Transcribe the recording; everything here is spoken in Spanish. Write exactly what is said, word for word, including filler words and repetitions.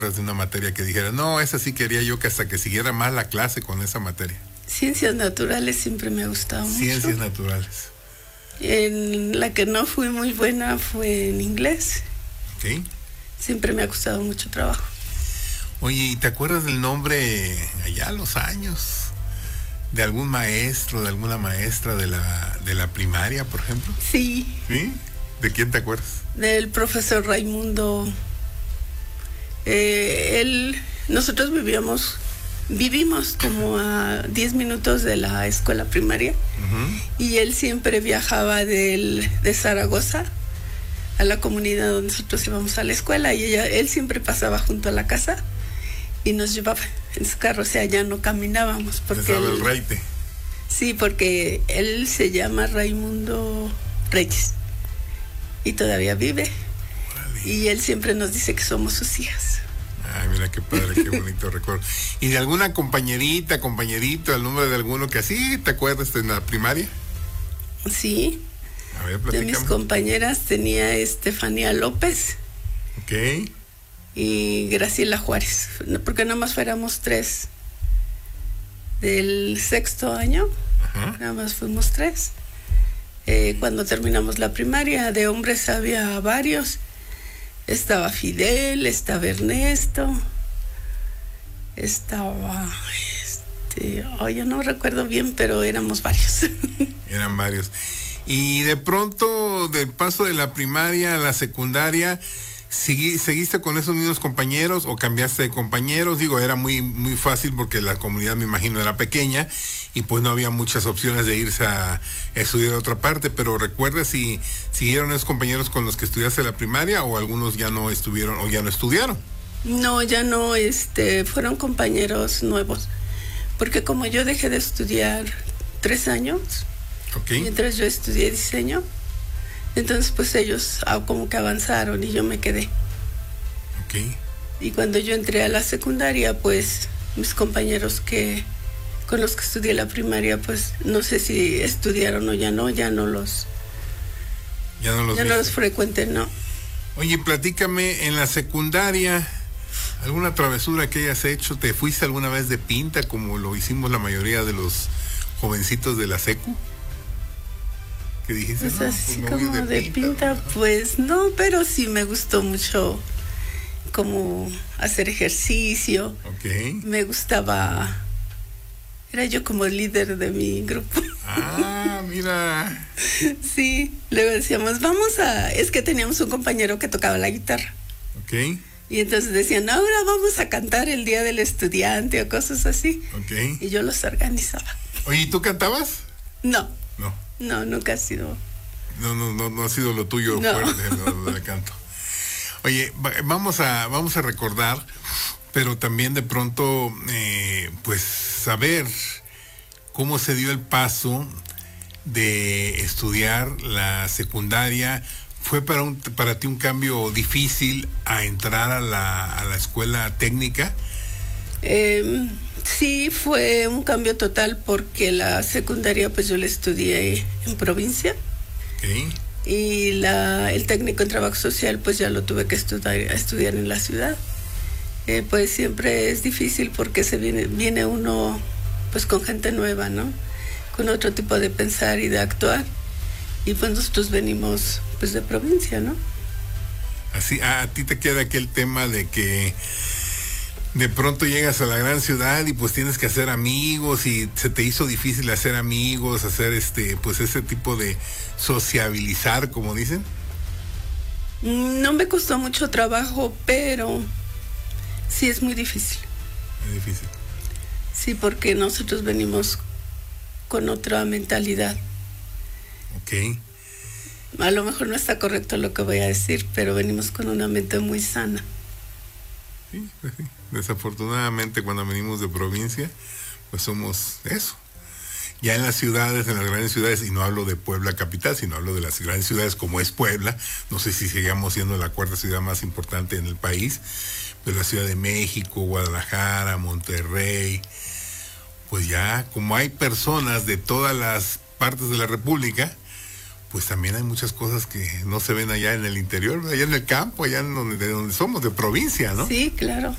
de una materia que dijera, no, esa sí quería yo que hasta que siguiera más la clase con esa materia? Ciencias naturales siempre me ha gustado mucho. Ciencias naturales. En la que no fui muy buena fue en inglés. Ok. Siempre me ha costado mucho trabajo. Oye, ¿y te acuerdas del nombre allá a los años de algún maestro, de alguna maestra de la, de la primaria, por ejemplo? Sí. ¿Sí? ¿De quién te acuerdas? Del profesor Raimundo. Eh, él, nosotros vivíamos, vivimos como a diez minutos de la escuela primaria. Uh-huh. Y él siempre viajaba del, de Zaragoza a la comunidad donde nosotros íbamos a la escuela, y ella, él siempre pasaba junto a la casa y nos llevaba en su carro, o sea, ya no caminábamos. Porque él, el reite. Sí, porque él se llama Raimundo Reyes y todavía vive. Vale. Y él siempre nos dice que somos sus hijas. Ay, mira qué padre, qué bonito recuerdo. ¿Y de alguna compañerita, compañerito, el nombre de alguno que así te acuerdas en la primaria? Sí. A ver, de mis compañeras tenía Estefanía López. Ok. Y Graciela Juárez, porque nada más fuéramos tres. Del sexto año, uh-huh. Nada más fuimos tres. Eh, cuando terminamos la primaria, de hombres había varios. Estaba Fidel, estaba Ernesto, estaba, este, oh, yo no recuerdo bien, pero éramos varios. Eran varios. Y de pronto, del paso de la primaria a la secundaria, ¿Segui, ¿seguiste con esos mismos compañeros o cambiaste de compañeros? Digo, era muy muy fácil porque la comunidad, me imagino, era pequeña y pues no había muchas opciones de irse a, a estudiar a otra parte, pero ¿recuerdas si siguieron esos compañeros con los que estudiaste la primaria o algunos ya no estuvieron o ya no estudiaron? No, ya no, este, fueron compañeros nuevos, porque como yo dejé de estudiar tres años, okay. Mientras yo estudié diseño, entonces pues ellos como que avanzaron y yo me quedé. Okay. Y cuando yo entré a la secundaria, pues mis compañeros que con los que estudié la primaria, pues no sé si estudiaron o ya no, ya no los ya no los, ya no los frecuenté, no. Oye, platícame, en la secundaria, ¿alguna travesura que hayas hecho? ¿Te fuiste alguna vez de pinta como lo hicimos la mayoría de los jovencitos de la secu? ¿Qué dijiste? Pues no, así pues como de, de pinta, pinta ¿no? Pues no, pero sí me gustó mucho como hacer ejercicio. Okay. Me gustaba, era yo como líder de mi grupo. Ah, mira. Sí, luego decíamos, vamos a, es que teníamos un compañero que tocaba la guitarra. Ok. Y entonces decían, ahora vamos a cantar el Día del Estudiante o cosas así. Ok. Y yo los organizaba. Oye, ¿y tú cantabas? No. No. No, nunca ha sido. No, no, no, no ha sido lo tuyo no. fuerte, lo, lo del canto. Oye, vamos a, vamos a recordar, pero también de pronto, eh, pues, saber cómo se dio el paso de estudiar la secundaria. ¿Fue para, un, para ti un cambio difícil a entrar a la, a la escuela técnica? Eh, sí, fue un cambio total porque la secundaria pues yo la estudié en provincia. Okay. Y la, el técnico en trabajo social pues ya lo tuve que estudiar, estudiar en la ciudad. Eh, pues siempre es difícil porque se viene, viene uno pues con gente nueva, ¿no? Con otro tipo de pensar y de actuar. Y pues nosotros venimos pues de provincia, ¿no? Así, a, a ti te queda aquel tema de que de pronto llegas a la gran ciudad y pues tienes que hacer amigos y se te hizo difícil hacer amigos, hacer este, pues ese tipo de sociabilizar, como dicen. No me costó mucho trabajo, pero sí es muy difícil. Muy difícil. Sí, porque nosotros venimos con otra mentalidad. Ok. A lo mejor no está correcto lo que voy a decir, pero venimos con una mente muy sana. Sí, pues sí. Desafortunadamente cuando venimos de provincia, pues somos eso. Ya en las ciudades, en las grandes ciudades, y no hablo de Puebla capital, sino hablo de las grandes ciudades como es Puebla, no sé si sigamos siendo la cuarta ciudad más importante en el país, pero la Ciudad de México, Guadalajara, Monterrey, pues ya como hay personas de todas las partes de la República, pues también hay muchas cosas que no se ven allá en el interior, allá en el campo, allá en donde, de donde somos, de provincia, ¿no? Sí, claro.